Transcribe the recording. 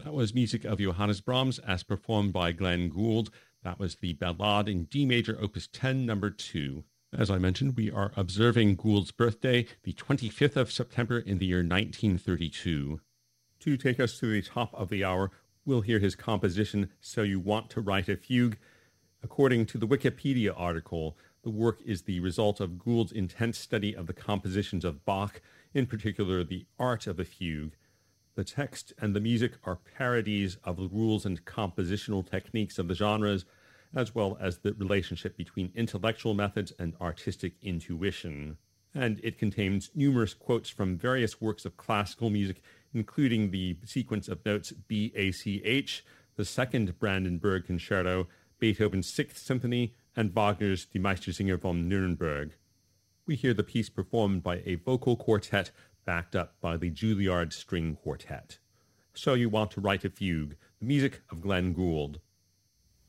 That was music of Johannes Brahms as performed by Glenn Gould. That was the Ballade in D major, opus 10, number 2. As I mentioned, we are observing Gould's birthday, the 25th of September in the year 1932. To take us to the top of the hour, we'll hear his composition, So You Want to Write a Fugue. According to the Wikipedia article, the work is the result of Gould's intense study of the compositions of Bach, in particular the art of the fugue. The text and the music are parodies of the rules and compositional techniques of the genres, as well as the relationship between intellectual methods and artistic intuition. And it contains numerous quotes from various works of classical music, including the sequence of notes BACH, the Second Brandenburg Concerto, Beethoven's Sixth Symphony, and Wagner's Die Meistersinger von Nuremberg. We hear the piece performed by a vocal quartet backed up by the Juilliard String Quartet. So You Want to Write a Fugue, the music of Glenn Gould.